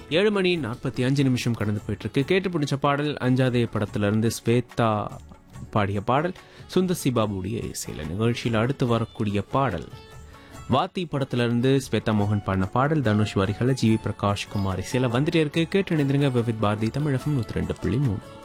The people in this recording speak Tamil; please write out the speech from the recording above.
7:45 கடந்து போயிட்டு இருக்கு. கேட்டு பிடிச்ச பாடல் அஞ்சாதே படத்திலிருந்து ஸ்வேதா பாடிய பாடல் சுந்தர் பாபுடைய இசையில. நிகழ்ச்சியில் அடுத்து வரக்கூடிய பாடல் வாத்தி படத்திலிருந்து ஸ்வேதா மோகன் பாடின பாடல் தனுஷ் வரிகளை ஜிவி பிரகாஷ் குமார் இசையில வந்துட்டே இருக்கு. கேட்டு இணைந்திருங்க விவித் பாரதி தமிழகம் 102.3.